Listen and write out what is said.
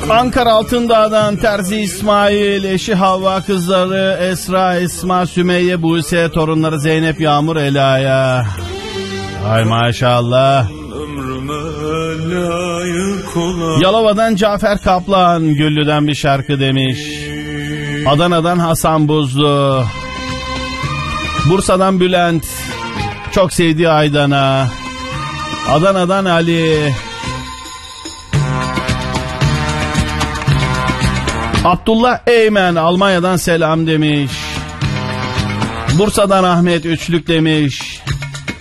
Ankara Altındağ'dan Terzi İsmail, eşi Havva, kızları Esra, Esma, Sümeyye, Buse, torunları Zeynep, Yağmur, Ela'ya. Ay maşallah. Yalova'dan Cafer Kaplan, Güllü'den bir şarkı demiş. Adana'dan Hasan Buzlu. Bursa'dan Bülent, çok sevdiği Aydan'a. Adana'dan Ali. Abdullah Eymen, Almanya'dan selam demiş. Bursa'dan Ahmet, üçlük demiş.